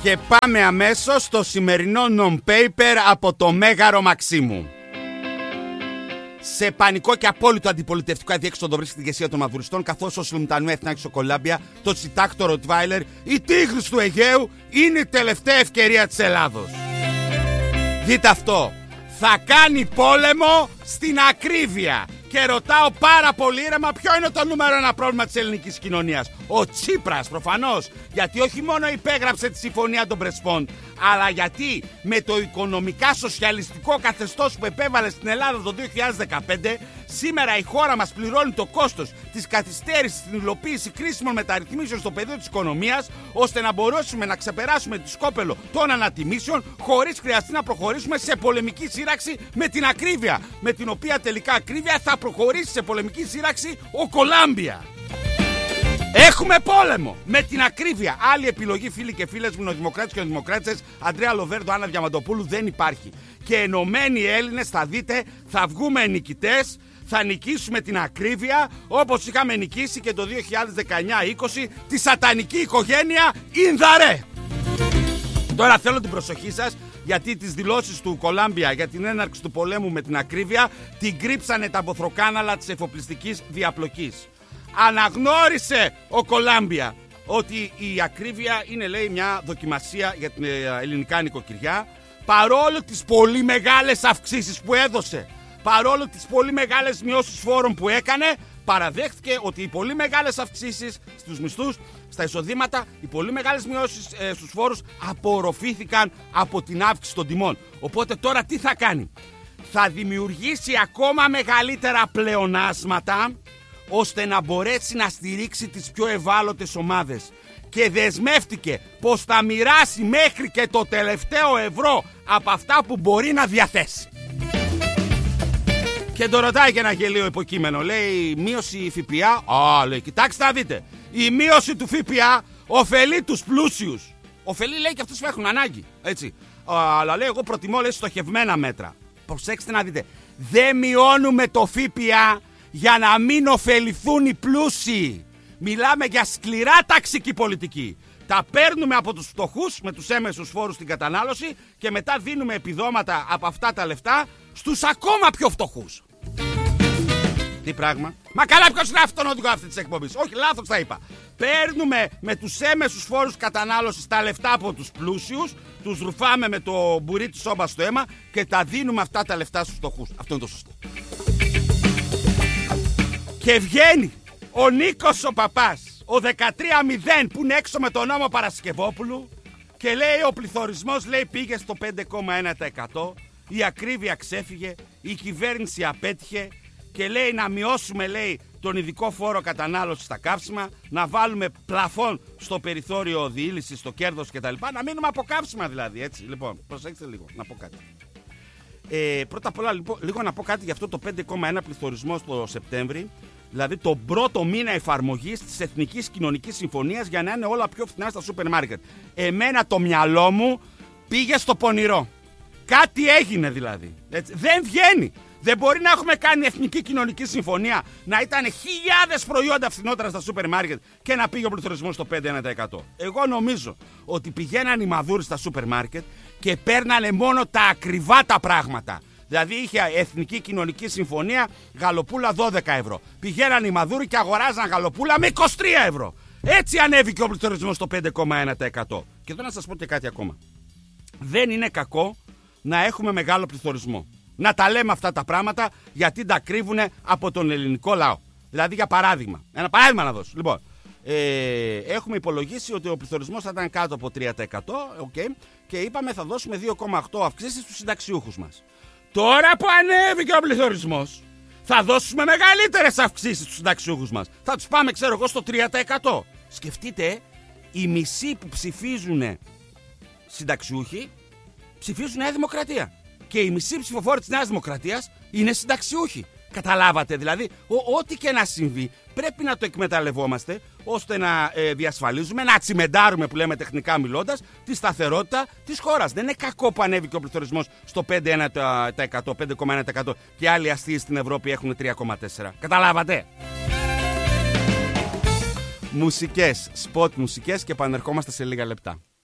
Και πάμε αμέσως στο σημερινό non-paper από το Μέγαρο Μαξίμου. Σε πανικό και απόλυτο αντιπολιτευτικό αδιέξοδο βρίσκεται η ηγεσία των μαδουριστών, καθώς ο Σουλουμτανού Εθνάκη στο Κολάμπια, το Τσιτάκ, το Ροτβάιλερ, η Τίγρης του Αιγαίου είναι η τελευταία ευκαιρία της Ελλάδος. Δείτε αυτό. Θα κάνει πόλεμο στην ακρίβεια. Και ρωτάω πάρα πολύ ήρεμα ποιο είναι το νούμερο ένα πρόβλημα της ελληνικής κοινωνίας. Ο Τσίπρας προφανώς. Γιατί όχι μόνο υπέγραψε τη συμφωνία των Πρεσπών, αλλά γιατί με το οικονομικά σοσιαλιστικό καθεστώς που επέβαλε στην Ελλάδα το 2015, σήμερα η χώρα μας πληρώνει το κόστος της καθυστέρησης στην υλοποίηση κρίσιμων μεταρρυθμίσεων στο πεδίο της οικονομίας, ώστε να μπορέσουμε να ξεπεράσουμε τη σκόπελο των ανατιμήσεων χωρίς χρειαστεί να προχωρήσουμε σε πολεμική σύραξη με την ακρίβεια. Με την οποία τελικά ακρίβεια θα προχωρήσει σε πολεμική σύραξη ο Κολάμπια. Έχουμε πόλεμο με την ακρίβεια. Άλλη επιλογή, φίλοι και φίλες μου, νεοδημοκράτες και νεοδημοκράτες, Αντρέα Λοβέρντο, Άννα Διαμαντοπούλου, δεν υπάρχει. Και ενωμένοι οι Έλληνες, θα δείτε, θα βγούμε νικητές, θα νικήσουμε την ακρίβεια όπως είχαμε νικήσει και το 2019-20 τη σατανική οικογένεια Ινδαρέ. Τώρα θέλω την προσοχή σας, γιατί τις δηλώσεις του Κολάμπια για την έναρξη του πολέμου με την ακρίβεια την κρύψανε τα μποθροκάναλα της εφοπλιστικής διαπλοκής. Αναγνώρισε ο Κολάμπια ότι η ακρίβεια είναι, λέει, μια δοκιμασία για την ελληνικά νοικοκυριά, παρόλο τις πολύ μεγάλες αυξήσεις που έδωσε, παρόλο τις πολύ μεγάλες μειώσεις φόρων που έκανε. Παραδέχτηκε ότι οι πολύ μεγάλες αυξήσεις στους μισθούς, στα εισοδήματα, οι πολύ μεγάλες μειώσεις στους φόρους απορροφήθηκαν από την αύξηση των τιμών. Οπότε τώρα τι θα κάνει? Θα δημιουργήσει ακόμα μεγαλύτερα πλεονάσματα, ώστε να μπορέσει να στηρίξει τις πιο ευάλωτες ομάδες. Και δεσμεύτηκε πως θα μοιράσει μέχρι και το τελευταίο ευρώ από αυτά που μπορεί να διαθέσει. Και το ρωτάει και ένα γελίο υποκείμενο. Λέει, μείωση ΦΠΑ. Λέει, κοιτάξτε να δείτε. Η μείωση του ΦΠΑ ωφελεί τους πλούσιους. Ωφελεί, λέει, και αυτούς που έχουν ανάγκη. Έτσι. Αλλά λέει, εγώ προτιμώ, λέει, στοχευμένα μέτρα. Προσέξτε να δείτε. Δεν μειώνουμε το ΦΠΑ για να μην ωφεληθούν οι πλούσιοι. Μιλάμε για σκληρά ταξική πολιτική. Τα παίρνουμε από τους φτωχούς με τους έμεσους φόρους στην κατανάλωση και μετά δίνουμε επιδόματα από αυτά τα λεφτά στους ακόμα πιο φτωχούς. Τι πράγμα? Μα καλά, ποιος είναι αυτόν οδηγό αυτή της εκπομπής? Όχι, λάθος τα είπα. Παίρνουμε με τους έμεσους φόρους κατανάλωσης τα λεφτά από τους πλούσιους, τους ρουφάμε με το μπουρί της σόμπας στο αίμα και τα δίνουμε αυτά τα λεφτά στους φτωχούς. Αυτό είναι το σωστό. Και βγαίνει ο Νίκος ο Παπάς, ο 13-0 που είναι έξω με τον νόμο Παρασκευόπουλου, και λέει ο πληθωρισμός, λέει, πήγε στο 5,1%, η ακρίβεια ξέφυγε, η κυβέρνηση απέτυχε και λέει να μειώσουμε, λέει, τον ειδικό φόρο κατανάλωσης στα καύσιμα, να βάλουμε πλαφόν στο περιθώριο διήλυσης, στο κέρδος κτλ. Να μείνουμε από καύσιμα δηλαδή, έτσι. Λοιπόν, προσέξτε λίγο, να πω κάτι. Πρώτα απ' όλα, λοιπόν, λίγο να πω κάτι για αυτό το 5,1 πληθωρισμό στο Σεπτέμβρη. Δηλαδή τον πρώτο μήνα εφαρμογής της Εθνικής Κοινωνικής Συμφωνίας, για να είναι όλα πιο φθηνά στα σούπερ μάρκετ. Εμένα το μυαλό μου πήγε στο πονηρό. Κάτι έγινε δηλαδή. Έτσι. Δεν βγαίνει. Δεν μπορεί να έχουμε κάνει Εθνική Κοινωνική Συμφωνία, να ήταν χιλιάδες προϊόντα φθηνότερα στα σούπερ μάρκετ και να πήγε ο πληθωρισμός στο 5,1%. Εγώ νομίζω ότι πηγαίναν οι μαδούροι στα σούπερ μάρκετ και παίρνανε μόνο τα ακριβά τα πράγματα. Δηλαδή είχε Εθνική Κοινωνική Συμφωνία, γαλοπούλα 12 ευρώ. Πηγαίναν οι μαδούροι και αγοράζαν γαλοπούλα με 23 ευρώ. Έτσι ανέβηκε ο πληθωρισμός στο 5,1%. Και εδώ να σας πω και κάτι ακόμα. Δεν είναι κακό να έχουμε μεγάλο πληθωρισμό. Να τα λέμε αυτά τα πράγματα, γιατί τα κρύβουν από τον ελληνικό λαό. Δηλαδή, για παράδειγμα, ένα παράδειγμα να δώσω. Λοιπόν, έχουμε υπολογίσει ότι ο πληθωρισμός θα ήταν κάτω από 3%, okay, και είπαμε θα δώσουμε 2,8 αυξήσεις στους συνταξιούχους μας. Τώρα που ανέβηκε ο πληθωρισμός, θα δώσουμε μεγαλύτερες αυξήσεις στους συνταξιούχους μας. Θα τους πάμε, ξέρω εγώ, στο 3%. Σκεφτείτε, οι μισοί που ψηφίζουν συνταξιούχοι ψηφίζουν Νέα Δημοκρατία. Και οι μισοί ψηφοφόροι της Νέας Δημοκρατίας είναι συνταξιούχοι. Καταλάβατε, δηλαδή, ό,τι και να συμβεί πρέπει να το εκμεταλλευόμαστε, ώστε να διασφαλίζουμε, να τσιμεντάρουμε, που λέμε τεχνικά μιλώντας, τη σταθερότητα της χώρας. Δεν είναι κακό που ανέβηκε ο πληθωρισμός στο 5,1% και άλλοι αστείες στην Ευρώπη έχουν 3,4%. Καταλάβατε. Μουσικές, σποτ μουσικές, και επανερχόμαστε σε λίγα λεπτά.